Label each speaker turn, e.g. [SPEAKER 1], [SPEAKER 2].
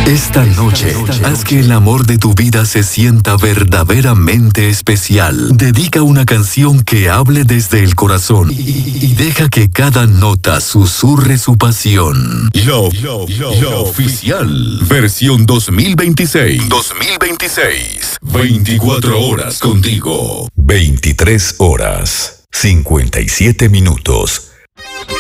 [SPEAKER 1] Esta noche, haz que el amor de tu vida se sienta verdaderamente especial. Dedica una canción que hable desde el corazón y deja que cada nota susurre su pasión. Love Oficial, versión 2026. 24 horas contigo.
[SPEAKER 2] 23 horas, 57 minutos.